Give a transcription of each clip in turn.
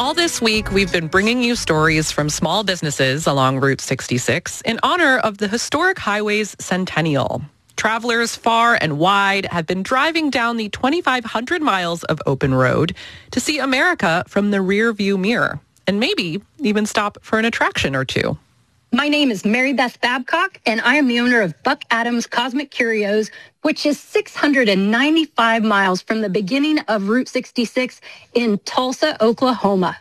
All this week, we've been bringing you stories from small businesses along Route 66 in honor of the historic highway's centennial. Travelers far and wide have been driving down the 2,500 miles of open road to see America from the rearview mirror and maybe even stop for an attraction or two. My name is Mary Beth Babcock, and I am the owner of Buck Adams Cosmic Curios, which is 695 miles from the beginning of Route 66 in Tulsa, Oklahoma.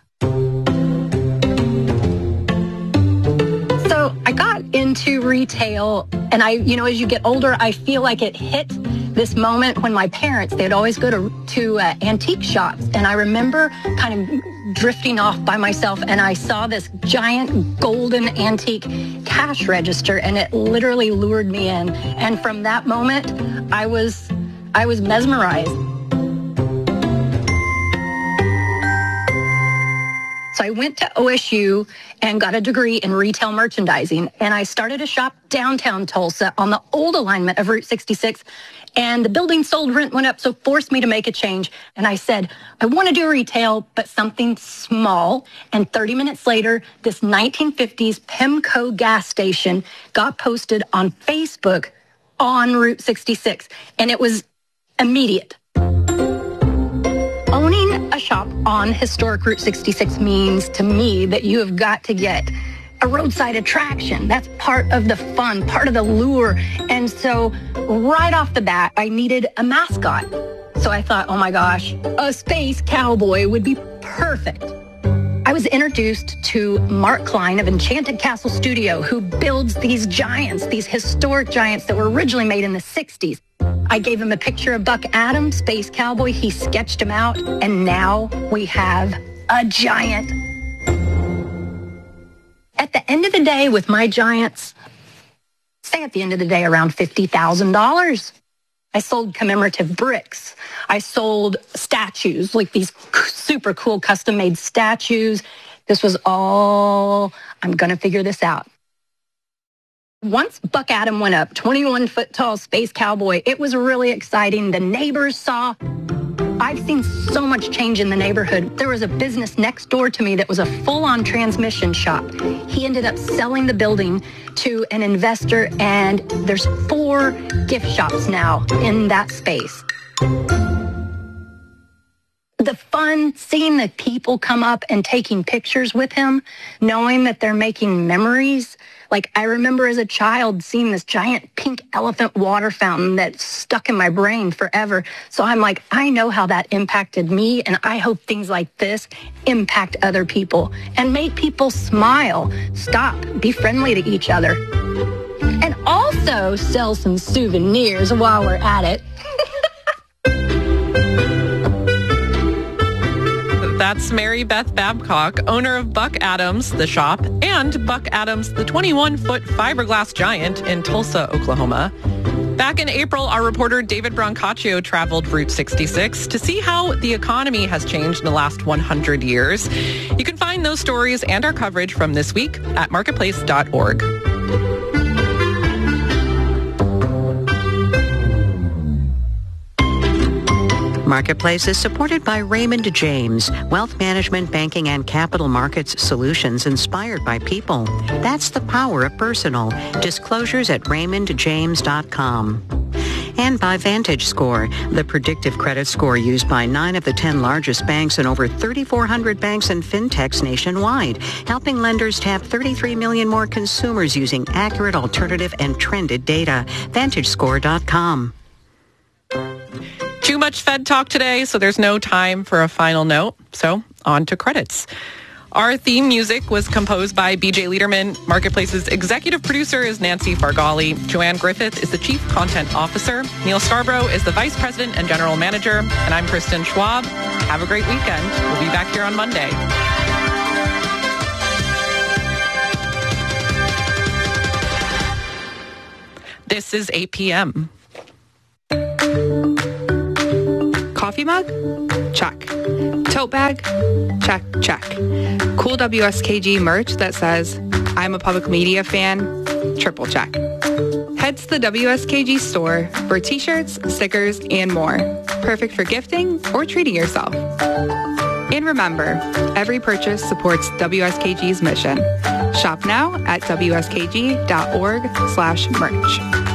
So I got into retail, and as you get older, I feel like it hit this moment when my parents, they'd always go to antique shops, and I remember kind of drifting off by myself, and I saw this giant golden antique cash register, and it literally lured me in. And from that moment, I was mesmerized. So I went to OSU and got a degree in retail merchandising, and I started a shop downtown Tulsa on the old alignment of Route 66, and the building sold, rent went up, so forced me to make a change. And I said, I want to do retail, but something small. And 30 minutes later, this 1950s Pemco gas station got posted on Facebook on Route 66, and it was immediate. Owning a shop on historic Route 66 means to me that you have got to get a roadside attraction. That's part of the fun, part of the lure. And so right off the bat, I needed a mascot. So I thought, oh my gosh, a space cowboy would be perfect. I was introduced to Mark Klein of Enchanted Castle Studio, who builds these giants, these historic giants that were originally made in the 60s. I gave him a picture of Buck Adams, Space Cowboy. He sketched him out, and now we have a giant. At the end of the day, with my giants, say at the end of the day, around $50,000. I sold commemorative bricks. I sold statues, like these super cool custom-made statues. This was all, I'm going to figure this out. Once Buck Adam went up, 21-foot-tall Space Cowboy, it was really exciting. The neighbors saw. I've seen so much change in the neighborhood. There was a business next door to me that was a full-on transmission shop. He ended up selling the building to an investor, and there's 4 gift shops now in that space. The fun, seeing the people come up and taking pictures with him, knowing that they're making memories. Like, I remember as a child seeing this giant pink elephant water fountain that stuck in my brain forever. So I'm like, I know how that impacted me, and I hope things like this impact other people and make people smile, stop, be friendly to each other, and also sell some souvenirs while we're at it. That's Mary Beth Babcock, owner of Buck Adams, the shop, and Buck Adams, the 21-foot fiberglass giant in Tulsa, Oklahoma. Back in April, our reporter David Brancaccio traveled Route 66 to see how the economy has changed in the last 100 years. You can find those stories and our coverage from this week at marketplace.org. Marketplace is supported by Raymond James, wealth management, banking, and capital markets solutions inspired by people. That's the power of personal. Disclosures at raymondjames.com. And by VantageScore, the predictive credit score used by 9 of the 10 largest banks and over 3,400 banks and fintechs nationwide, helping lenders tap 33 million more consumers using accurate, alternative, and trended data. VantageScore.com. Too much Fed talk today, so there's no time for a final note. So on to credits. Our theme music was composed by BJ Liederman. Marketplace's executive producer is Nancy Fargali. Joanne Griffith is the chief content officer. Neil Scarborough is the vice president and general manager. And I'm Kristen Schwab. Have a great weekend. We'll be back here on Monday. This is 8 p.m. Coffee mug? Check. Tote bag? Check, check. Cool WSKG merch that says, I'm a public media fan? Triple check. Head to the WSKG store for t-shirts, stickers, and more. Perfect for gifting or treating yourself. And And remember, every purchase supports WSKG's mission. Shop now at wskg.org/merch.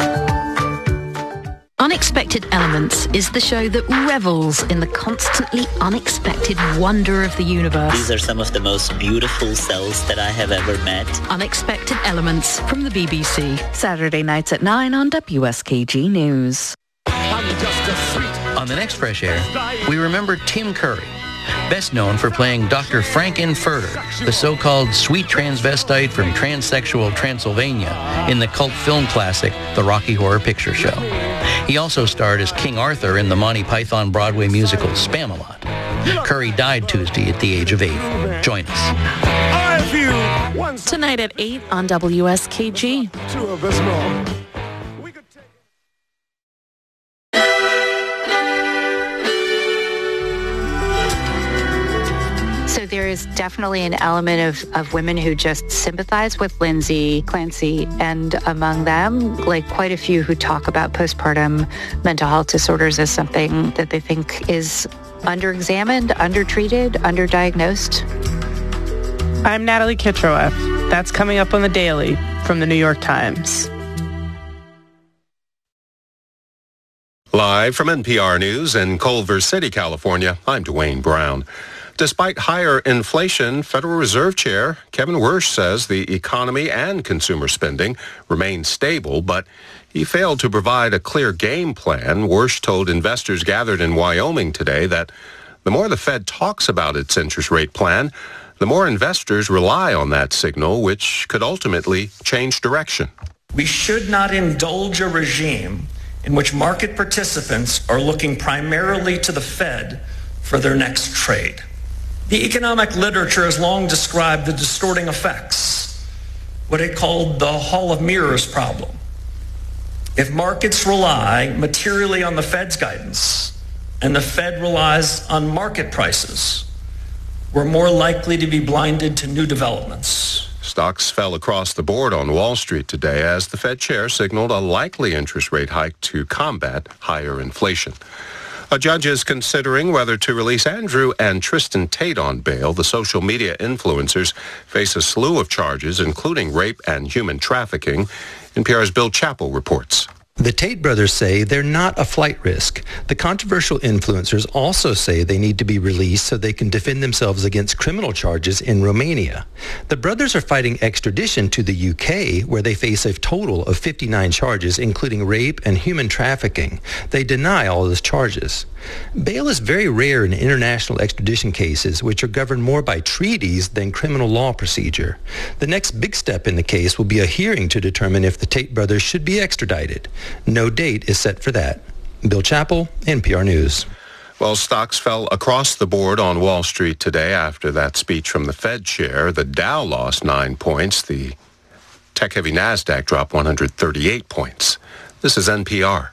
Unexpected Elements is the show that revels in the constantly unexpected wonder of the universe. These are some of the most beautiful cells that I have ever met. Unexpected Elements from the BBC. Saturday nights at 9 on WSKG News. On the next Fresh Air, we remember Tim Curry, best known for playing Dr. Frank-N-Furter, the so-called sweet transvestite from transsexual Transylvania in the cult film classic, The Rocky Horror Picture Show. He also starred as King Arthur in the Monty Python Broadway musical Spamalot. Curry died Tuesday at the age of 80. Join us. Tonight at 8 on WSKG. So there is definitely an element of women who just sympathize with Lindsay Clancy, and among them, like quite a few who talk about postpartum mental health disorders as something that they think is underexamined, undertreated, underdiagnosed. I'm Natalie Kitroeff. That's coming up on The Daily from the New York Times. Live from NPR News in Culver City, California, I'm Dwayne Brown. Despite higher inflation, Federal Reserve Chair Kevin Warsh says the economy and consumer spending remain stable, but he failed to provide a clear game plan. Warsh told investors gathered in Wyoming today that the more the Fed talks about its interest rate plan, the more investors rely on that signal, which could ultimately change direction. We should not indulge a regime in which market participants are looking primarily to the Fed for their next trade. The economic literature has long described the distorting effects, what it called the Hall of Mirrors problem. If markets rely materially on the Fed's guidance and the Fed relies on market prices, we're more likely to be blinded to new developments. Stocks fell across the board on Wall Street today as the Fed chair signaled a likely interest rate hike to combat higher inflation. A judge is considering whether to release Andrew and Tristan Tate on bail. The social media influencers face a slew of charges, including rape and human trafficking. NPR's Bill Chappell reports. The Tate brothers say they're not a flight risk. The controversial influencers also say they need to be released so they can defend themselves against criminal charges in Romania. The brothers are fighting extradition to the UK, where they face a total of 59 charges, including rape and human trafficking. They deny all those charges. Bail is very rare in international extradition cases, which are governed more by treaties than criminal law procedure. The next big step in the case will be a hearing to determine if the Tate brothers should be extradited. No date is set for that. Bill Chappell, NPR News. Well, stocks fell across the board on Wall Street today after that speech from the Fed chair. The Dow lost 9 points. The tech-heavy NASDAQ dropped 138 points. This is NPR.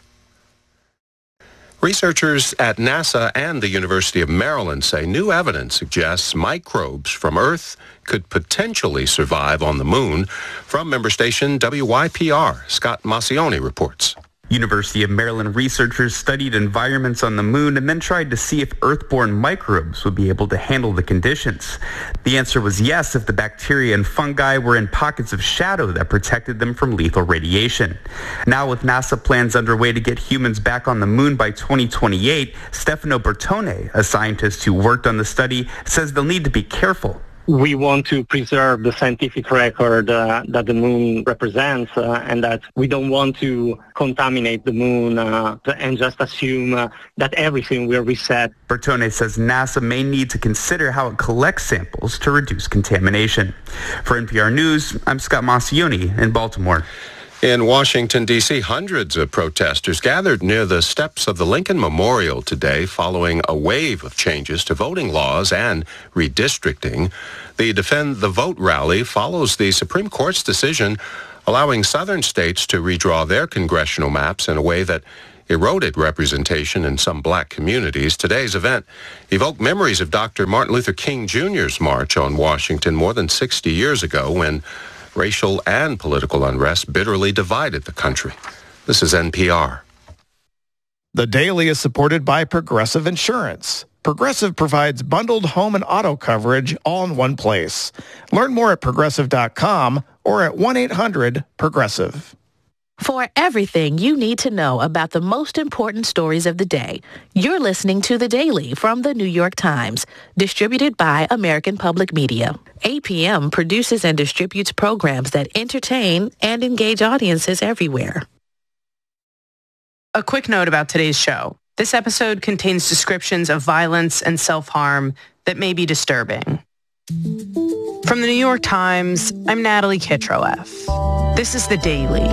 Researchers at NASA and the University of Maryland say new evidence suggests microbes from Earth could potentially survive on the moon. From member station WYPR, Scott Massioni reports. University of Maryland researchers studied environments on the moon and then tried to see if Earth-born microbes would be able to handle the conditions. The answer was yes if the bacteria and fungi were in pockets of shadow that protected them from lethal radiation. Now with NASA plans underway to get humans back on the moon by 2028, Stefano Bertone, a scientist who worked on the study, says they'll need to be careful. We want to preserve the scientific record that the moon represents and that we don't want to contaminate the moon and just assume that everything will reset. Bertone says NASA may need to consider how it collects samples to reduce contamination. For NPR News, I'm Scott Massioni in Baltimore. In Washington, D.C., hundreds of protesters gathered near the steps of the Lincoln Memorial today following a wave of changes to voting laws and redistricting. The Defend the Vote rally follows the Supreme Court's decision allowing southern states to redraw their congressional maps in a way that eroded representation in some black communities. Today's event evoked memories of Dr. Martin Luther King Jr.'s march on Washington more than 60 years ago when racial and political unrest bitterly divided the country. This is NPR. The Daily is supported by Progressive Insurance. Progressive provides bundled home and auto coverage all in one place. Learn more at Progressive.com or at 1-800-PROGRESSIVE. For everything you need to know about the most important stories of the day, you're listening to The Daily from The New York Times, distributed by American Public Media. APM produces and distributes programs that entertain and engage audiences everywhere. A quick note about today's show. This episode contains descriptions of violence and self-harm that may be disturbing. From The New York Times, I'm Natalie Kitroeff. This is The Daily.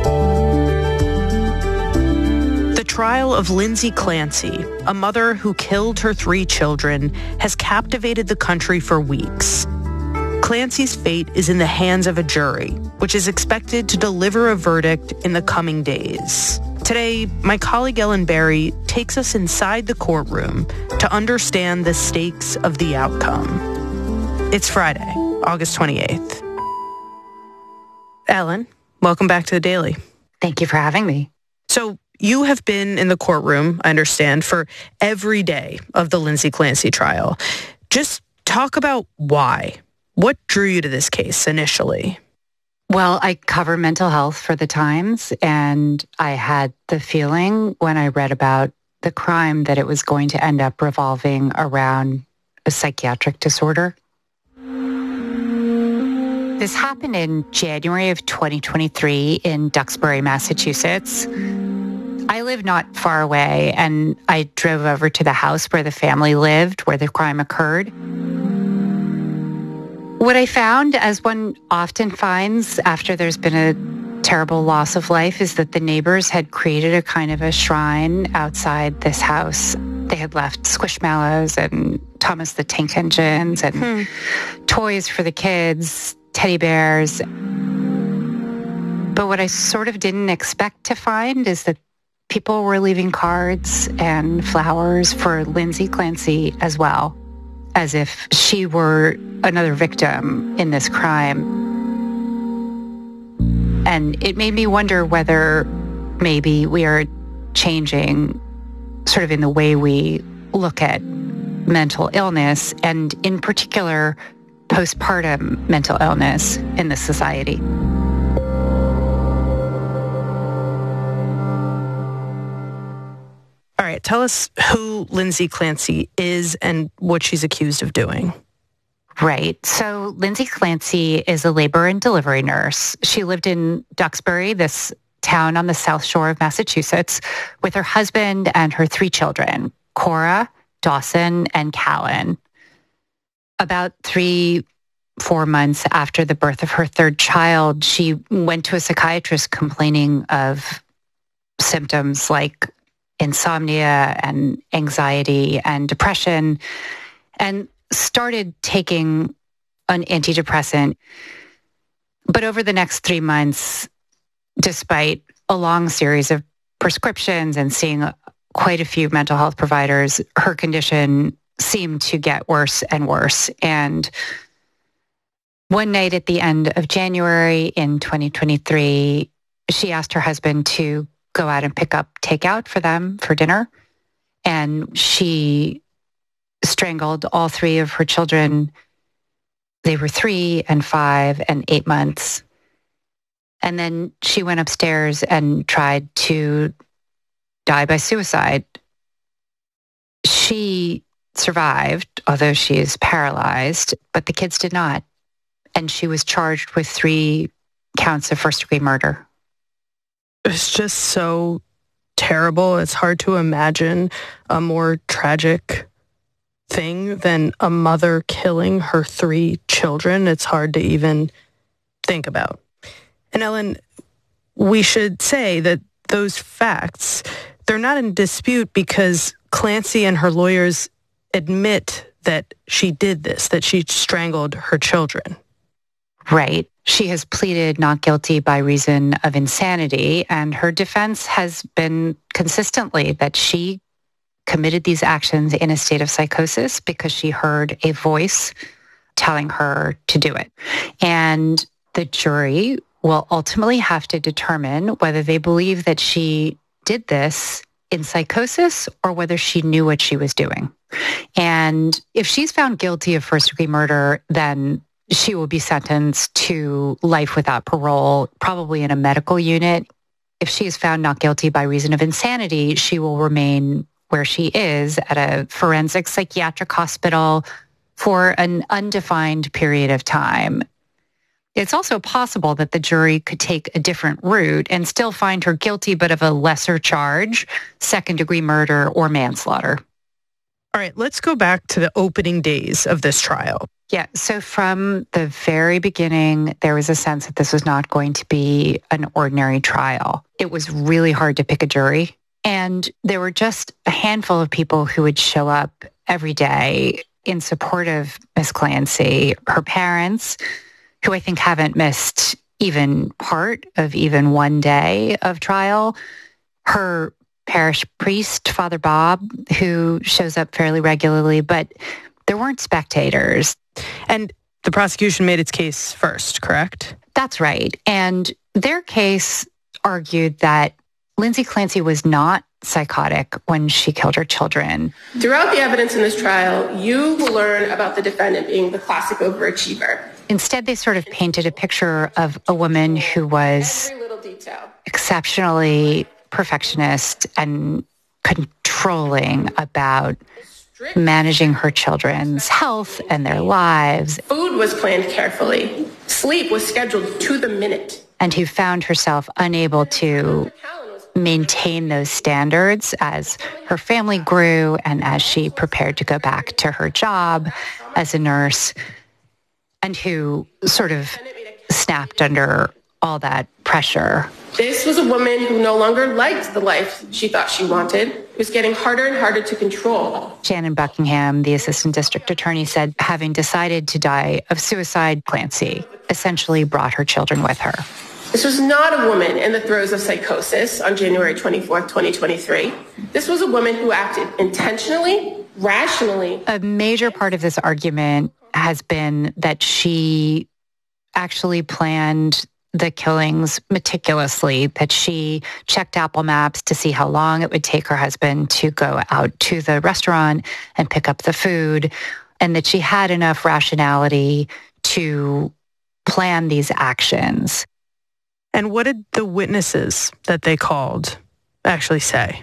The trial of Lindsay Clancy, a mother who killed her 3 children, has captivated the country for weeks. Clancy's fate is in the hands of a jury, which is expected to deliver a verdict in the coming days. Today, my colleague Ellen Berry takes us inside the courtroom to understand the stakes of the outcome. It's Friday, August 28th. Ellen, welcome back to The Daily. Thank you for having me. So you have been in the courtroom, I understand, for every day of the Lindsay Clancy trial. Just talk about why. What drew you to this case initially? Well, I cover mental health for the Times, and I had the feeling when I read about the crime that it was going to end up revolving around a psychiatric disorder. This happened in January of 2023 in Duxbury, Massachusetts. I live not far away, and I drove over to the house where the family lived, where the crime occurred. What I found, as one often finds after there's been a terrible loss of life, is that the neighbors had created a kind of a shrine outside this house. They had left Squishmallows and Thomas the Tank Engines and toys for the kids, teddy bears. But what I sort of didn't expect to find is that people were leaving cards and flowers for Lindsay Clancy as well, as if she were another victim in this crime. And it made me wonder whether maybe we are changing sort of in the way we look at mental illness, and in particular, postpartum mental illness in this society. All right, tell us who Lindsay Clancy is and what she's accused of doing. Right. So Lindsay Clancy is a labor and delivery nurse. She lived in Duxbury, this town on the South Shore of Massachusetts, with her husband and her 3 children, Cora, Dawson, and Callan. About 3-4 months after the birth of her 3rd child, she went to a psychiatrist complaining of symptoms like insomnia and anxiety and depression, and started taking an antidepressant. But over the next 3 months, despite a long series of prescriptions and seeing quite a few mental health providers, her condition seemed to get worse and worse. And one night at the end of January in 2023, she asked her husband to go out and pick up takeout for them for dinner. And she strangled all 3 of her children. They were 3 and 5 and 8 months. And then she went upstairs and tried to die by suicide. She survived, although she is paralyzed, but the kids did not. And she was charged with 3 counts of first-degree murder. It's just so terrible. It's hard to imagine a more tragic thing than a mother killing her 3 children. It's hard to even think about. And Ellen, we should say that those facts, they're not in dispute because Clancy and her lawyers admit that she did this, that she strangled her children. Right. She has pleaded not guilty by reason of insanity, and her defense has been consistently that she committed these actions in a state of psychosis because she heard a voice telling her to do it. And the jury will ultimately have to determine whether they believe that she did this in psychosis or whether she knew what she was doing. And if she's found guilty of first-degree murder, then she will be sentenced to life without parole, probably in a medical unit. If she is found not guilty by reason of insanity, she will remain where she is at a forensic psychiatric hospital for an undefined period of time. It's also possible that the jury could take a different route and still find her guilty, but of a lesser charge, second-degree murder or manslaughter. All right, let's go back to the opening days of this trial. Yeah, so from the very beginning, there was a sense that this was not going to be an ordinary trial. It was really hard to pick a jury, and there were just a handful of people who would show up every day in support of Miss Clancy. Her parents, who I think haven't missed even part of even one day of trial. Her parish priest, Father Bob, who shows up fairly regularly, but there weren't spectators. And the prosecution made its case first, correct? That's right. And their case argued that Lindsay Clancy was not psychotic when she killed her children. Throughout the evidence in this trial, you will learn about the defendant being the classic overachiever. Instead, they sort of painted a picture of a woman who was exceptionally perfectionist and controlling about managing her children's health and their lives. Food was planned carefully. Sleep was scheduled to the minute. And who found herself unable to maintain those standards as her family grew and as she prepared to go back to her job as a nurse, and who sort of snapped under all that pressure. This was a woman who no longer liked the life she thought she wanted. It was getting harder and harder to control. Shannon Buckingham, the assistant district attorney, said having decided to die of suicide, Clancy essentially brought her children with her. This was not a woman in the throes of psychosis on January 24th, 2023. This was a woman who acted intentionally, rationally. A major part of this argument has been that she actually planned the killings meticulously, that she checked Apple Maps to see how long it would take her husband to go out to the restaurant and pick up the food, and that she had enough rationality to plan these actions. And what did the witnesses that they called actually say?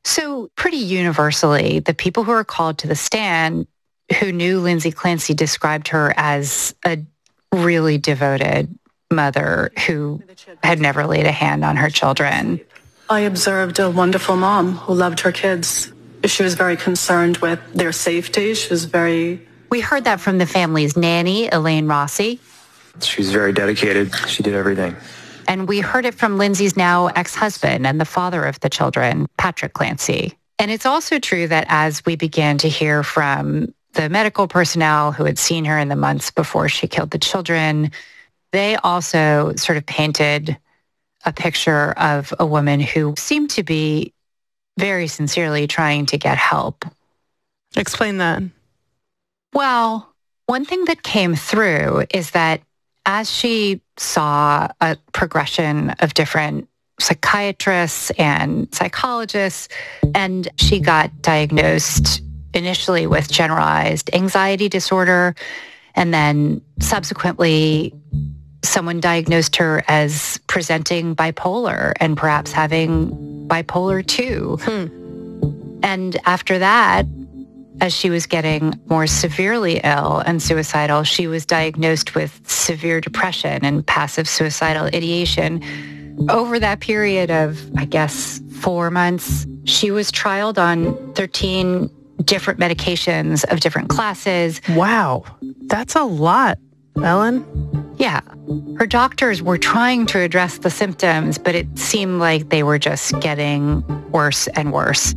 So pretty universally, the people who were called to the stand who knew Lindsay Clancy described her as a really devoted mother who had never laid a hand on her children. I observed a wonderful mom who loved her kids. She was very concerned with their safety. She was very... We heard that from the family's nanny, Elaine Rossi. She was very dedicated. She did everything. And we heard it from Lindsay's now ex-husband and the father of the children, Patrick Clancy. And it's also true that as we began to hear from the medical personnel who had seen her in the months before she killed the children, they also sort of painted a picture of a woman who seemed to be very sincerely trying to get help. Explain that. Well, one thing that came through is that as she saw a progression of different psychiatrists and psychologists, and she got diagnosed initially with generalized anxiety disorder, and then subsequently someone diagnosed her as presenting bipolar and perhaps having bipolar 2. And after that, as she was getting more severely ill and suicidal, she was diagnosed with severe depression and passive suicidal ideation. Over that period of, I guess, 4 months, she was trialed on 13 different medications of different classes. Wow, that's a lot, Ellen. Yeah. Her doctors were trying to address the symptoms, but it seemed like they were just getting worse and worse.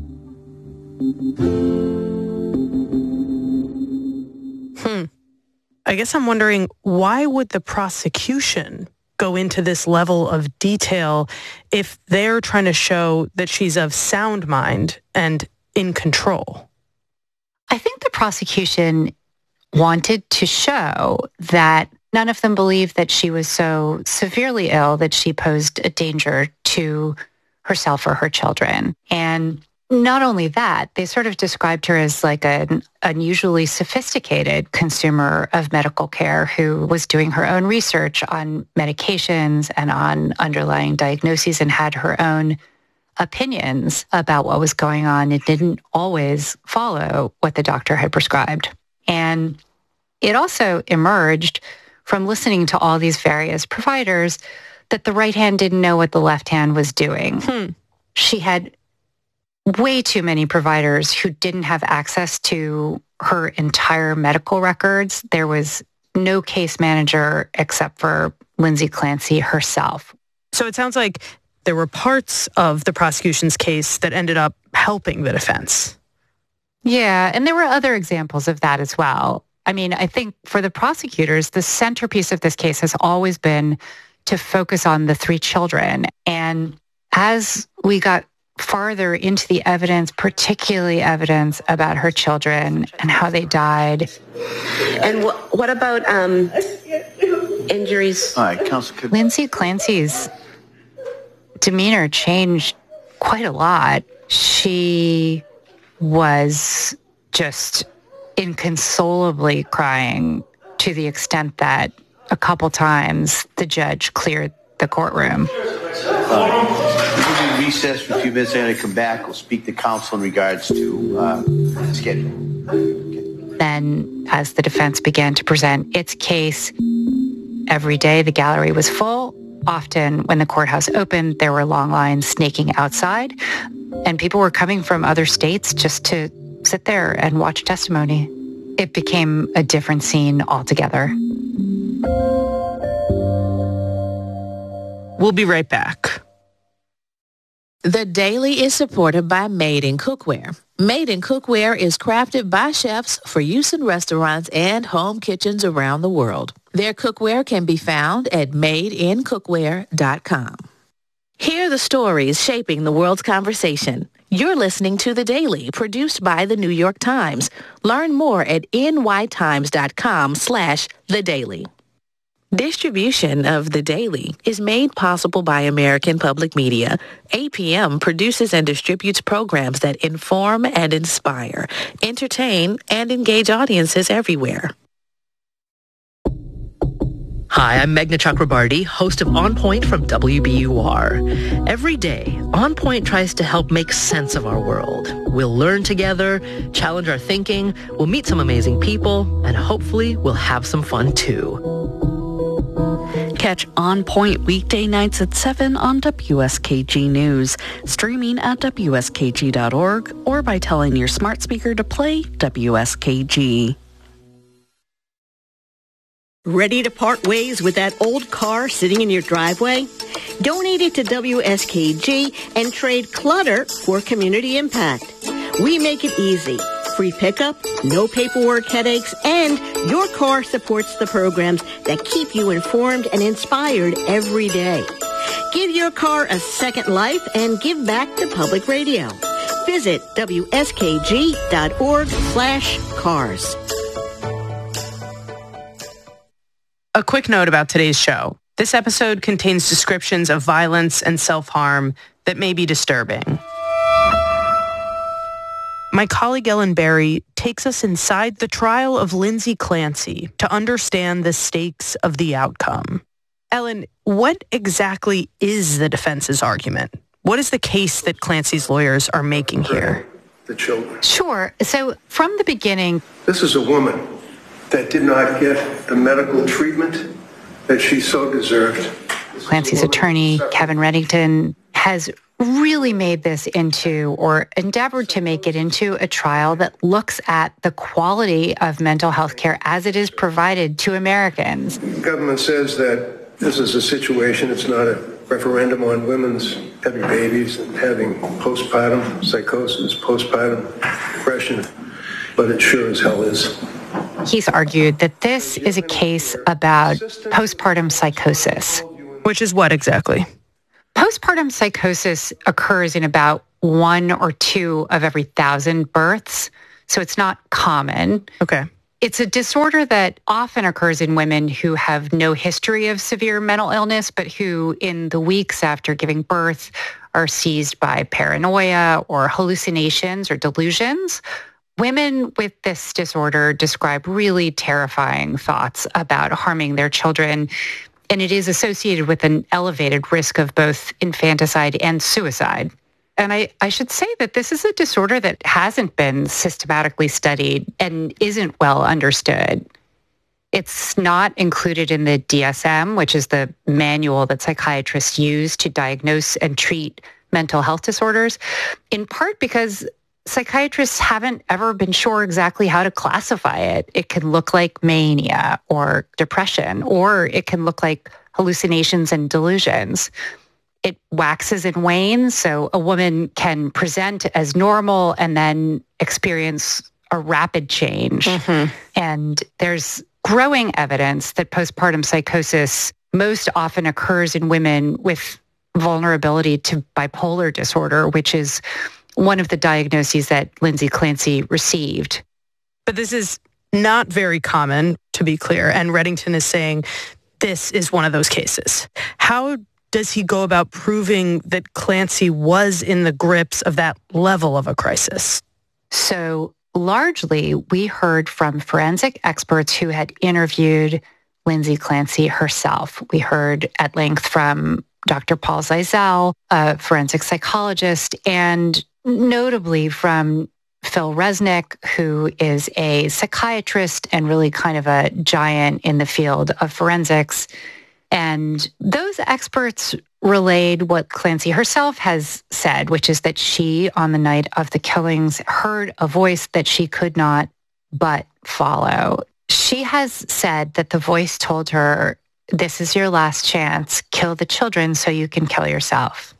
I guess I'm wondering, why would the prosecution go into this level of detail if they're trying to show that she's of sound mind and in control? I think the prosecution wanted to show that none of them believed that she was so severely ill that she posed a danger to herself or her children. And not only that, they sort of described her as like an unusually sophisticated consumer of medical care who was doing her own research on medications and on underlying diagnoses and had her own opinions about what was going on. It didn't always follow what the doctor had prescribed. And it also emerged from listening to all these various providers that the right hand didn't know what the left hand was doing. She had way too many providers who didn't have access to her entire medical records. There was no case manager except for Lindsay Clancy herself. So it sounds like there were parts of the prosecution's case that ended up helping the defense. Yeah, and there were other examples of that as well. I mean, I think for the prosecutors, the centerpiece of this case has always been to focus on the 3 children. And as we got farther into the evidence, particularly evidence about her children and how they died. And what about injuries? All right, Counsel. Lindsay Clancy's demeanor changed quite a lot. She was just inconsolably crying to the extent that a couple times the judge cleared the courtroom. We'll recess for a few minutes. I'm going to come back. We'll speak to counsel in regards to schedule. Then, as the defense began to present its case, every day the gallery was full. Often, when the courthouse opened, there were long lines snaking outside, and people were coming from other states just to sit there and watch testimony. It became a different scene altogether. We'll be right back. The Daily is supported by Made in Cookware. Made in Cookware is crafted by chefs for use in restaurants and home kitchens around the world. Their cookware can be found at madeincookware.com. Hear the stories shaping the world's conversation. You're listening to The Daily, produced by The New York Times. Learn more at nytimes.com/The Daily. Distribution of The Daily is made possible by American Public Media. APM produces and distributes programs that inform and inspire, entertain, and engage audiences everywhere. Hi, I'm Meghna Chakrabarty, host of On Point from WBUR. Every day, On Point tries to help make sense of our world. We'll learn together, challenge our thinking, we'll meet some amazing people, and hopefully we'll have some fun too. Catch On Point weekday nights at 7 on WSKG News, streaming at WSKG.org or by telling your smart speaker to play WSKG. Ready to part ways with that old car sitting in your driveway? Donate it to WSKG and trade clutter for community impact. We make it easy. Free pickup, no paperwork headaches, and your car supports the programs that keep you informed and inspired every day. Give your car a second life and give back to public radio. Visit WSKG.org/cars. A quick note about today's show. This episode contains descriptions of violence and self-harm that may be disturbing. My colleague Ellen Berry takes us inside the trial of Lindsay Clancy to understand the stakes of the outcome. Ellen, what exactly is the defense's argument? What is the case that Clancy's lawyers are making here? The children. Sure. So from the beginning, this is a woman that did not get the medical treatment that she so deserved. Clancy's attorney, Kevin Reddington, has really made this into, or endeavored to make it into, a trial that looks at the quality of mental health care as it is provided to Americans. The government says that this is a situation, it's not a referendum on women's having babies and having postpartum psychosis, postpartum depression, but it sure as hell is. He's argued that this is a case about postpartum psychosis. Which is what exactly? Postpartum psychosis occurs in about 1 or 2 of every 1,000 births, so it's not common. Okay. It's a disorder that often occurs in women who have no history of severe mental illness, but who in the weeks after giving birth are seized by paranoia or hallucinations or delusions. Women with this disorder describe really terrifying thoughts about harming their children, and it is associated with an elevated risk of both infanticide and suicide. And I should say that this is a disorder that hasn't been systematically studied and isn't well understood. It's not included in the DSM, which is the manual that psychiatrists use to diagnose and treat mental health disorders, in part because psychiatrists haven't ever been sure exactly how to classify it. It can look like mania or depression, or it can look like hallucinations and delusions. It waxes and wanes, so a woman can present as normal and then experience a rapid change. And there's growing evidence that postpartum psychosis most often occurs in women with vulnerability to bipolar disorder, which is one of the diagnoses that Lindsay Clancy received. But this is not very common, to be clear, and Reddington is saying this is one of those cases. How does he go about proving that Clancy was in the grips of that level of a crisis? So largely, we heard from forensic experts who had interviewed Lindsay Clancy herself. We heard at length from Dr. Paul Zeisel, a forensic psychologist, and notably from Phil Resnick, who is a psychiatrist and really kind of a giant in the field of forensics. And those experts relayed what Clancy herself has said, which is that she, on the night of the killings, heard a voice that she could not but follow. She has said that the voice told her, "This is your last chance. Kill the children so you can kill yourself."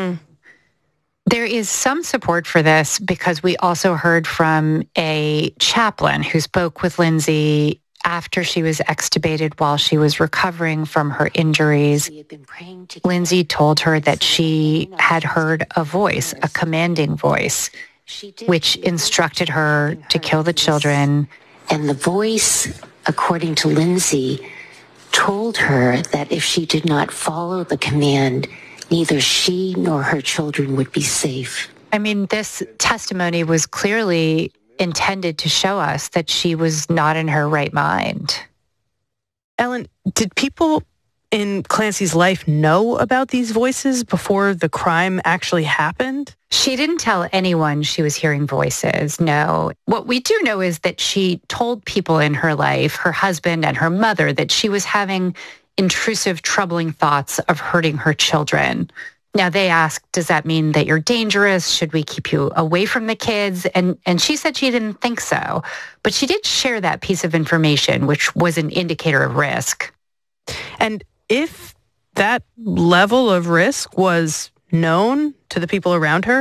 There is some support for this because we also heard from a chaplain who spoke with Lindsay after she was extubated while she was recovering from her injuries. Lindsay told her that she had heard a voice, a commanding voice, which instructed her to kill the children. And the voice, according to Lindsay, told her that if she did not follow the command, neither she nor her children would be safe. I mean, this testimony was clearly intended to show us that she was not in her right mind. Ellen, did people in Clancy's life know about these voices before the crime actually happened? She didn't tell anyone she was hearing voices, no. What we do know is that she told people in her life, her husband and her mother, that she was having intrusive, troubling thoughts of hurting her children. Now, they asked, does that mean that you're dangerous? Should we keep you away from the kids? And she said she didn't think so. But she did share that piece of information, which was an indicator of risk. And if that level of risk was known to the people around her,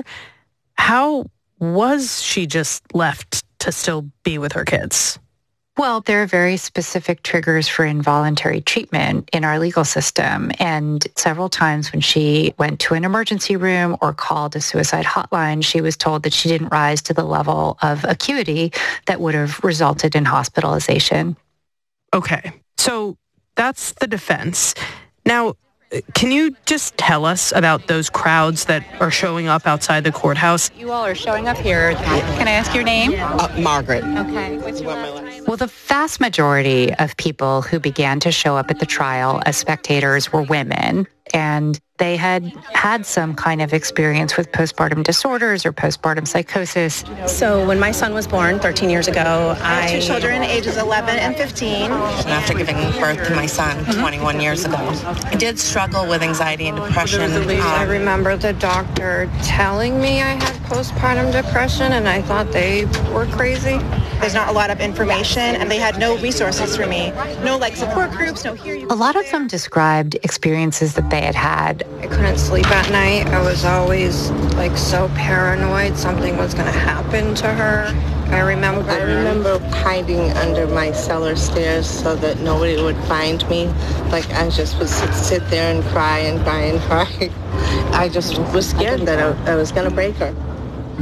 how was she just left to still be with her kids? Well, there are very specific triggers for involuntary treatment in our legal system. And several times when she went to an emergency room or called a suicide hotline, she was told that she didn't rise to the level of acuity that would have resulted in hospitalization. Okay, so that's the defense. Now, can you just tell us about those crowds that are showing up outside the courthouse? You all are showing up here. Can I ask your name? Margaret. Okay. What's your last name? Well, the vast majority of people who began to show up at the trial as spectators were women, and they had had some kind of experience with postpartum disorders or postpartum psychosis. So when my son was born 13 years ago, I have 2 children, ages 11 and 15. And after giving birth to my son 21 years ago, I did struggle with anxiety and depression. I remember the doctor telling me I had postpartum depression, and I thought they were crazy. There's not a lot of information, and they had no resources for me. No, support groups, no here. A lot of them described experiences that they had had. I couldn't sleep at night. I was always, so paranoid something was going to happen to her. I remember hiding under my cellar stairs so that nobody would find me. I just would sit there and cry and cry and cry. I just was scared that I was going to break her.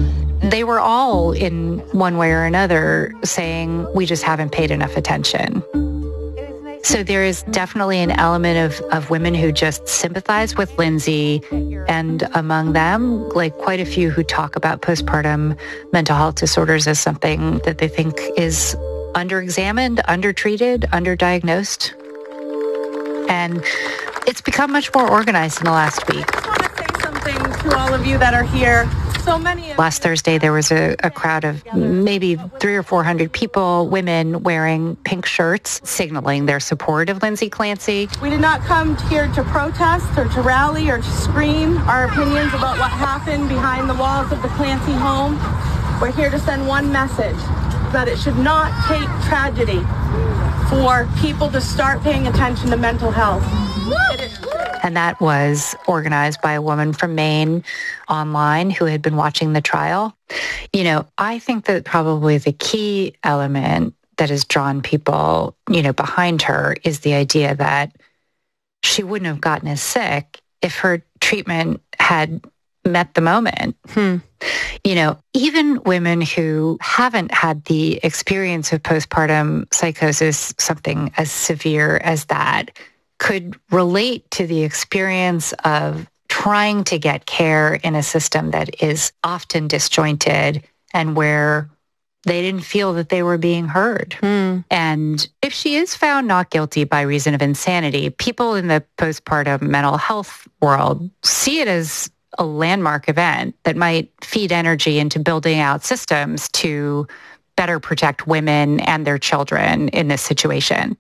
they were all in one way or another saying, we just haven't paid enough attention. So there is definitely an element of women who just sympathize with Lindsay, and among them, like quite a few who talk about postpartum mental health disorders as something that they think is underexamined, undertreated, underdiagnosed. And it's become much more organized in the last week. I want to say something to all of you that are here. So many Last Thursday, there was a crowd of maybe 300 or 400 people, women wearing pink shirts, signaling their support of Lindsay Clancy. We did not come here to protest or to rally or to scream our opinions about what happened behind the walls of the Clancy home. We're here to send one message, that it should not take tragedy for people to start paying attention to mental health. And that was organized by a woman from Maine online who had been watching the trial. You know, I think that probably the key element that has drawn people, behind her is the idea that she wouldn't have gotten as sick if her treatment had met the moment. Even women who haven't had the experience of postpartum psychosis, something as severe as that, could relate to the experience of trying to get care in a system that is often disjointed and where they didn't feel that they were being heard. And if she is found not guilty by reason of insanity, people in the postpartum mental health world see it as a landmark event that might feed energy into building out systems to better protect women and their children in this situation.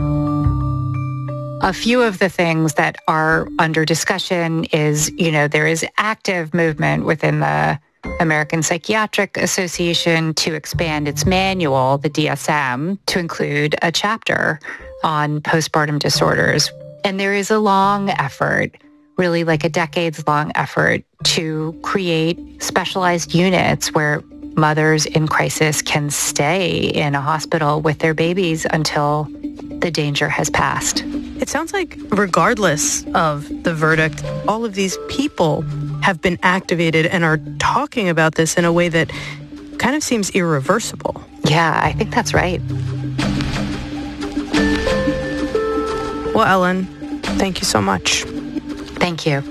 A few of the things that are under discussion is, there is active movement within the American Psychiatric Association to expand its manual, the DSM, to include a chapter on postpartum disorders. And there is a long effort, really like a decades-long effort, to create specialized units where mothers in crisis can stay in a hospital with their babies until the danger has passed. It sounds like regardless of the verdict, all of these people have been activated and are talking about this in a way that kind of seems irreversible. Yeah, I think that's right. Well, Ellen, thank you so much. Thank you.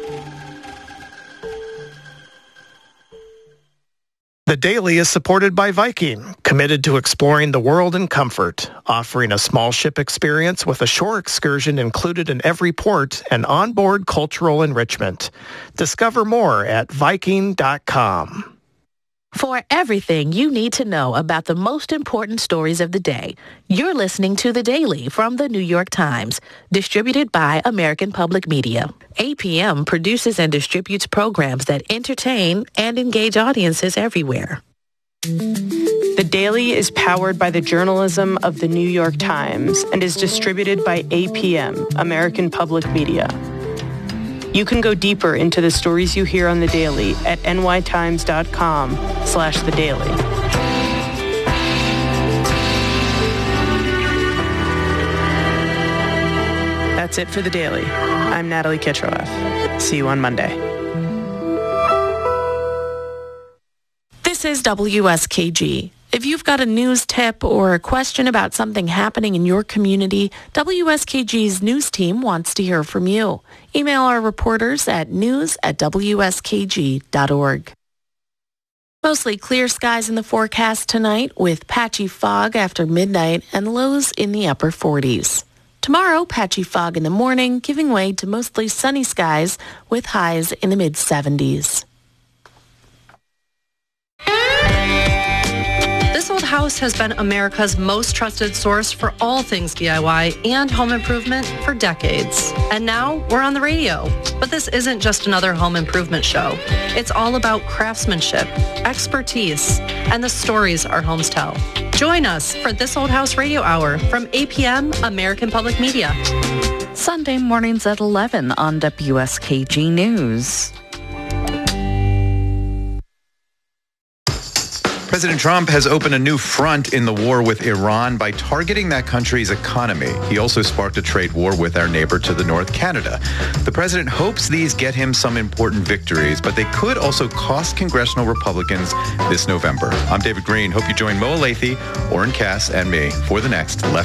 The Daily is supported by Viking, committed to exploring the world in comfort, offering a small ship experience with a shore excursion included in every port and onboard cultural enrichment. Discover more at Viking.com. For everything you need to know about the most important stories of the day, you're listening to The Daily from The New York Times, distributed by American Public Media. APM produces and distributes programs that entertain and engage audiences everywhere. The Daily is powered by the journalism of The New York Times and is distributed by APM, American Public Media. You can go deeper into the stories you hear on The Daily at nytimes.com/The Daily. That's it for The Daily. I'm Natalie Kitroeff. See you on Monday. This is WSKG. If you've got a news tip or a question about something happening in your community, WSKG's news team wants to hear from you. Email our reporters at news@wskg.org. Mostly clear skies in the forecast tonight with patchy fog after midnight and lows in the upper 40s. Tomorrow, patchy fog in the morning, giving way to mostly sunny skies with highs in the mid-70s. This old house has been America's most trusted source for all things DIY and home improvement for decades. And now we're on the radio. But this isn't just another home improvement show. It's all about craftsmanship, expertise, and the stories our homes tell. Join us for This Old House Radio Hour from 8 p.m. American Public Media. Sunday mornings at 11 on WSKG News. President Trump has opened a new front in the war with Iran by targeting that country's economy. He also sparked a trade war with our neighbor to the north, Canada. The president hopes these get him some important victories, but they could also cost congressional Republicans this November. I'm David Green. Hope you join Mo Alathe, Oren Cass, and me for the next Left